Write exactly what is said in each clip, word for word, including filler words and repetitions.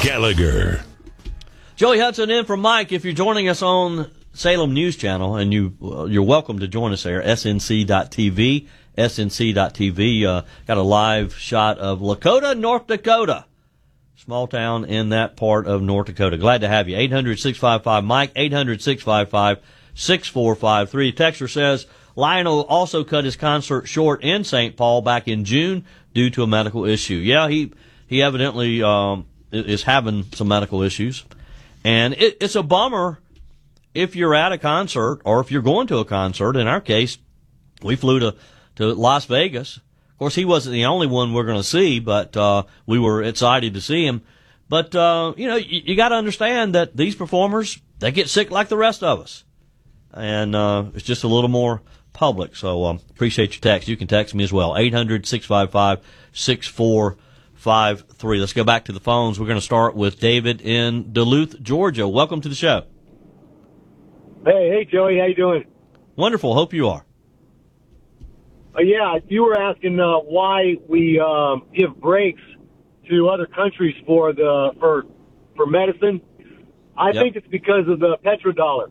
Gallagher. Joey Hudson in for Mike. If you're joining us on Salem News Channel, and you, uh, you're welcome to join us there, S N C dot T V, S N C dot T V. Uh, got a live shot of Lakota, North Dakota. Small town in that part of North Dakota. Glad to have you. eight hundred, six five five, Mike, eight hundred, six five five, six four five three. Texter says Lionel also cut his concert short in Saint Paul back in June due to a medical issue. Yeah, he, he evidently um, is having some medical issues. And it, it's a bummer if you're at a concert or if you're going to a concert. In our case, we flew to, to Las Vegas. Of course, he wasn't the only one we're going to see, but uh, we were excited to see him. But, uh, you know, you, you got to understand that these performers, they get sick like the rest of us. And uh, it's just a little more public. So um, appreciate your text. You can text me as well, eight hundred, six five five, six four five three. Let's go back to the phones. We're going to start with David in Duluth, Georgia. Welcome to the show. Hey, hey, Joey. How you doing? Wonderful. Hope you are. Uh, yeah, you were asking uh, why we um, give breaks to other countries for the for for medicine. I Yep. think it's because of the petrodollar.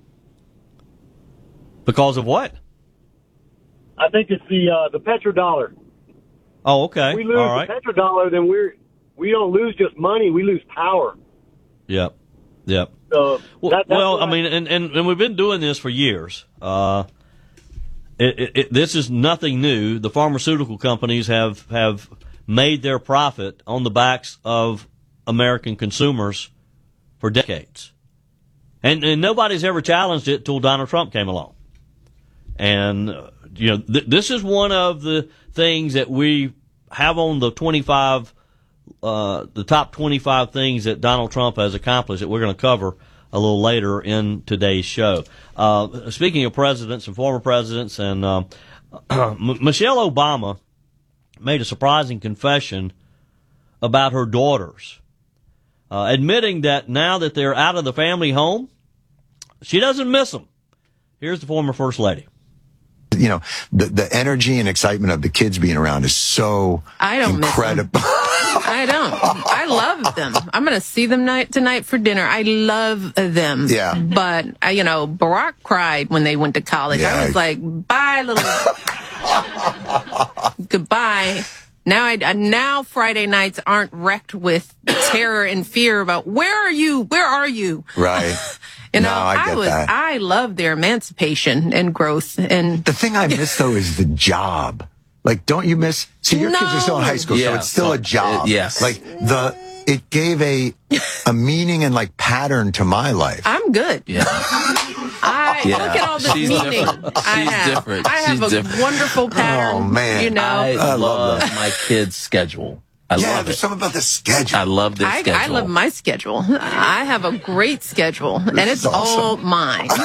Because of what? I think it's the uh, the petrodollar. Oh, okay. If we lose All right. the petrodollar, then we're we don't lose just money; we lose power. Yep. Yep. So Well, that, that's well what I mean, and, and, and we've been doing this for years. Uh, it, it, it, this is nothing new. The pharmaceutical companies have, have made their profit on the backs of American consumers for decades. And, and nobody's ever challenged it till Donald Trump came along. And, uh, you know, th- this is one of the things that we have on the twenty-five, uh, the top twenty-five things that Donald Trump has accomplished that we're going to cover a little later in today's show. Uh, speaking of presidents and former presidents, and um, Michelle Obama made a surprising confession about her daughters, uh, admitting that now that they're out of the family home, she doesn't miss them. Here's the former First Lady. You know, the the energy and excitement of the kids being around is so I don't incredible. Miss them. I don't. I love them. I'm going to see them night tonight for dinner. I love them. Yeah. But, uh, you know, Barack cried when they went to college. Yeah. I was like, bye, little. Goodbye. Now, I, now Friday nights aren't wrecked with terror and fear about where are you? Where are you? Right. You know, No, I get was, that. I love their emancipation and growth. And The thing I miss, though, is the job. Like, don't you miss? See, your kids are still in high school, so Yeah, it's still so- a job. uh, yes. Like, the, it gave a, a meaning and, like, pattern to my life. I'm good. Yeah. I Yeah. look at all the She's meaning different. I She's have. different. I have She's a different. wonderful pattern. Oh, man. You know, I, I love love that. my kids' schedule. I yeah, love there's it. something about the schedule. I love their I, schedule. I love my schedule. I have a great schedule, and it's is awesome. all mine. But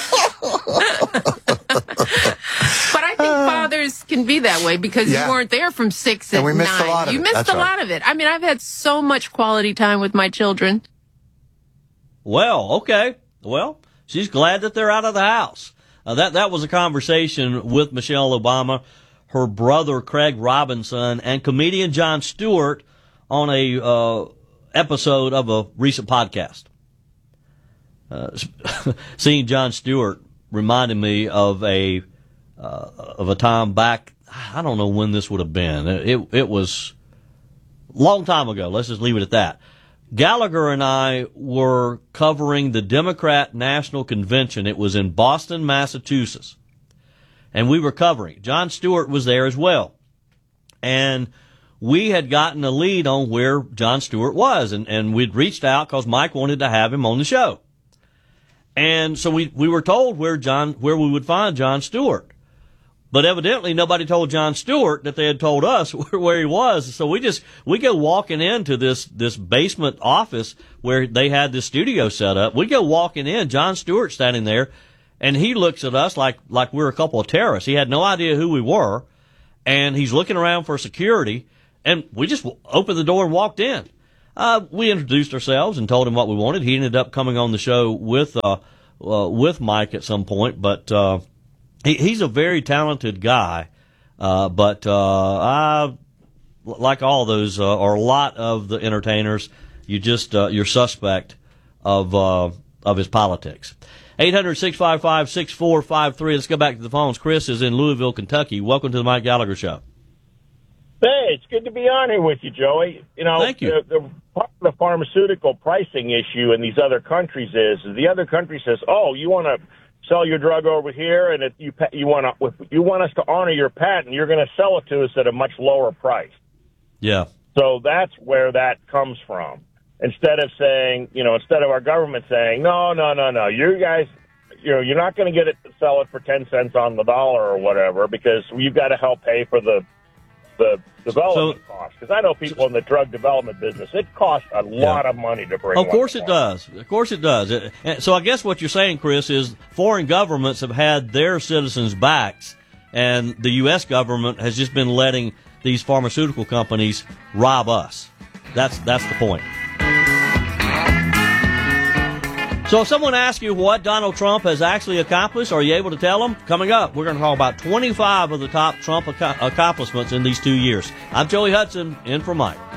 I think fathers can be that way because Yeah. you weren't there from six And at we missed a nine. lot of you it. missed That's a right. lot of it. I mean, I've had so much quality time with my children. Well, okay. Well, she's glad that they're out of the house. Uh, that that was a conversation with Michelle Obama, her brother Craig Robinson, and comedian Jon Stewart on a uh, episode of a recent podcast. Uh, seeing Jon Stewart reminded me of a uh, of a time back. I don't know when this would have been. It it was a long time ago. Let's just leave it at that. Gallagher and I were covering the Democrat National Convention. It was in Boston, Massachusetts. And we were covering. Jon Stewart was there as well. And we had gotten a lead on where Jon Stewart was. And, and we'd reached out because Mike wanted to have him on the show. And so we, we were told where John, where we would find Jon Stewart. But evidently nobody told Jon Stewart that they had told us where he was. So we just, we go walking into this, this basement office where they had this studio set up. We go walking in, Jon Stewart standing there, and he looks at us like, like we're a couple of terrorists. He had no idea who we were, and he's looking around for security, and we just opened the door and walked in. Uh, we introduced ourselves and told him what we wanted. He ended up coming on the show with, uh, uh with Mike at some point, but, uh, He, he's a very talented guy, uh, but uh, I, like all those, uh, or a lot of the entertainers, you just uh, you're suspect of uh, of his politics. eight hundred, six five five, six four five three. Let's go back to the phones. Chris is in Louisville, Kentucky. Welcome to the Mike Gallagher Show. Hey, it's good to be on here with you, Joey. You know, Thank you. The, the part of the pharmaceutical pricing issue in these other countries is, is the other country says, "Oh, you want to sell your drug over here, and if you pa- you want to you want us to honor your patent, you're going to sell it to us at a much lower price." Yeah. So that's where that comes from. Instead of saying, you know, instead of our government saying, "No, no, no, no, you guys, you know, you're not going to get it to sell it for ten cents on the dollar or whatever, because you've got to help pay for the." the development so, costs. Because I know people in the drug development business, it costs a lot yeah. of money to bring Of course one it does. Of course it does. It, and so I guess what you're saying, Chris, is foreign governments have had their citizens' backs, and the U S government has just been letting these pharmaceutical companies rob us. That's that's the point. So if someone asks you what Donald Trump has actually accomplished, are you able to tell them? Coming up, we're going to talk about twenty-five of the top Trump ac- accomplishments in these two years. I'm Joey Hudson, in for Mike.